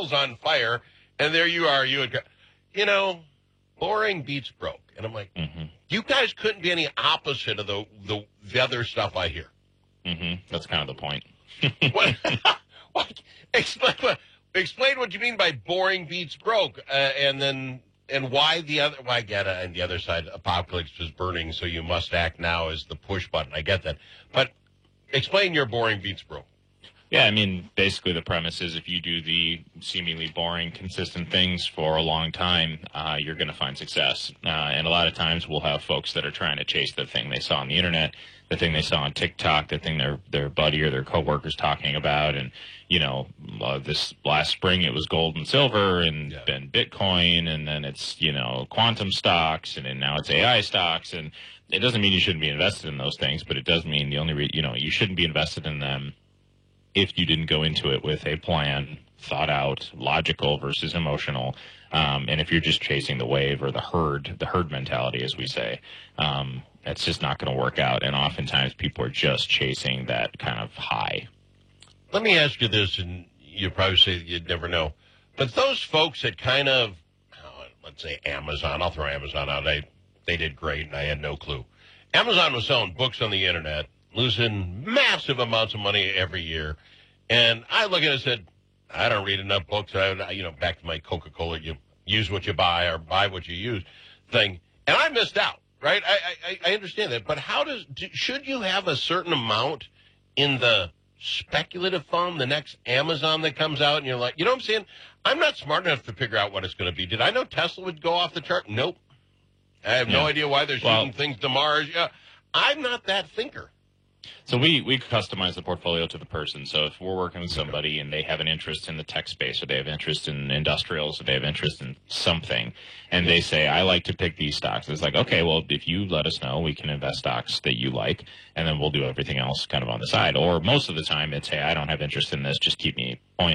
world's on fire, and there you are. Boring beats broke. And I'm like, you guys couldn't be any opposite of the other stuff I hear. That's kind of the point. What? Explain what you mean by boring beats broke, and why the other. Well, I get it. On the other side, apocalypse is burning, so you must act now is the push button. I get that, but explain your boring beats broke. Yeah, I mean, basically the premise is if you do the seemingly boring, consistent things for a long time, you're going to find success. And a lot of times we'll have folks that are trying to chase the thing they saw on the internet, the thing they saw on TikTok, the thing their buddy or their coworker's talking about. And, this last spring it was gold and silver and then Bitcoin, and then it's, quantum stocks, and then now it's AI stocks. And it doesn't mean you shouldn't be invested in those things, but it does mean you shouldn't be invested in them if you didn't go into it with a plan, thought out, logical versus emotional, and if you're just chasing the wave or the herd mentality, as we say, that's just not going to work out. And oftentimes people are just chasing that kind of high. Let me ask you this, and you probably say you'd never know, but those folks that kind of, let's say Amazon, I'll throw Amazon out, they did great, and I had no clue. Amazon was selling books on the internet, losing massive amounts of money every year. And I look at it and said, I don't read enough books. Back to my Coca-Cola, you use what you buy or buy what you use thing. And I missed out, right? I understand that. But should you have a certain amount in the speculative fund, the next Amazon that comes out, and you're like, you know what I'm saying? I'm not smart enough to figure out what it's going to be. Did I know Tesla would go off the chart? Nope. I have no idea why they're shooting things to Mars. I'm not that thinker. So we customize the portfolio to the person. So if we're working with somebody and they have an interest in the tech space, or they have interest in industrials, or they have interest in something, and they say, I like to pick these stocks, it's like, okay, well, if you let us know, we can invest stocks that you like, and then we'll do everything else kind of on the side. Or most of the time it's, hey, I don't have interest in this, just keep me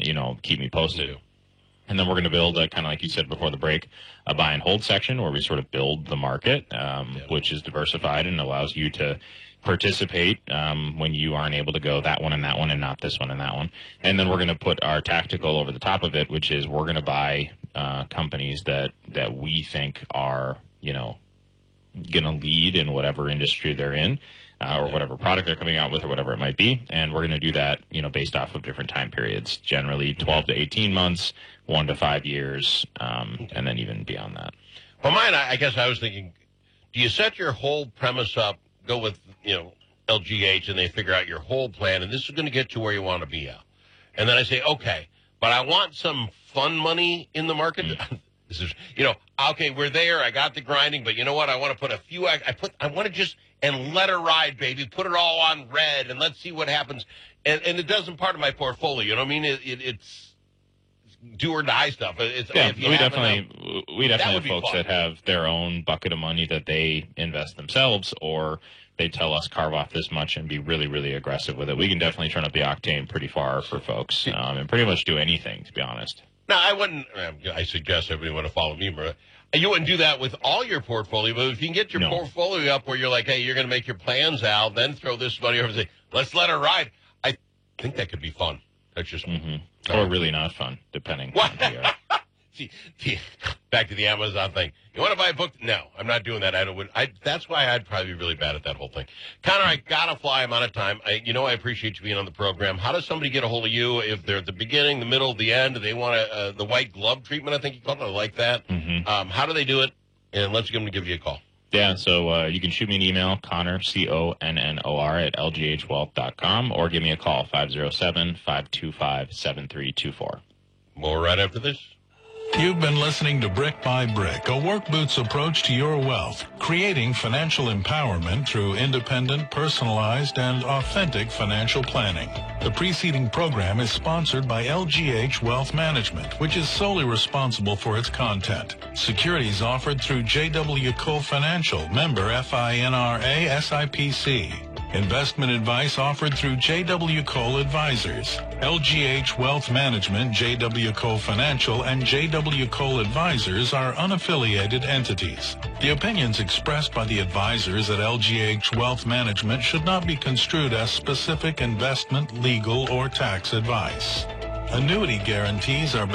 posted. And then we're going to build, kind of like you said before the break, a buy and hold section where we sort of build the market, which is diversified and allows you to participate when you aren't able to go that one and that one and not this one and that one. And then we're going to put our tactical over the top of it, which is we're going to buy companies that we think are, going to lead in whatever industry they're in, or whatever product they're coming out with, or whatever it might be. And we're going to do that, based off of different time periods, generally 12 to 18 months, 1 to 5 years, and then even beyond that. Well, mine, I guess I was thinking, do you set your whole premise up, go with, LGH, and they figure out your whole plan, and this is going to get you where you want to be at. And then I say, okay, but I want some fun money in the market. This is, okay, we're there. I got the grinding, but you know what? I want to put a few, I want to just, and let her ride, baby. Put it all on red, and let's see what happens. And it doesn't part of my portfolio. You know what I mean? It's do or die stuff. We definitely have folks that have their own bucket of money that they invest themselves, or they tell us carve off this much and be really, really aggressive with it. We can definitely turn up the octane pretty far for folks, and pretty much do anything, to be honest. Now, I suggest everybody want to follow me, Maria. You wouldn't do that with all your portfolio, but if you can get your portfolio up where you're like, hey, you're going to make your plans out, then throw this money over and say, let's let her ride. I think that could be fun. That's just or really not fun, depending. What? See, back to the Amazon thing. You want to buy a book? No, I'm not doing that. That's why I'd probably be really bad at that whole thing. Connor, I gotta fly. I'm out of time. I appreciate you being on the program. How does somebody get a hold of you if they're at the beginning, the middle, the end? They want the white glove treatment, I think you called it. I like that. How do they do it? And let's get them to give you a call. Yeah, so you can shoot me an email, Connor, CONNOR, at lghwealth.com, or give me a call, 507-525-7324. More right after this. You've been listening to Brick by Brick, a work boots approach to your wealth, creating financial empowerment through independent, personalized, and authentic financial planning. The preceding program is sponsored by LGH Wealth Management, which is solely responsible for its content. Securities offered through JW Cole Financial, member FINRA SIPC. Investment advice offered through J.W. Cole Advisors. LGH Wealth Management, J.W. Cole Financial, and J.W. Cole Advisors are unaffiliated entities. The opinions expressed by the advisors at LGH Wealth Management should not be construed as specific investment, legal, or tax advice. Annuity guarantees are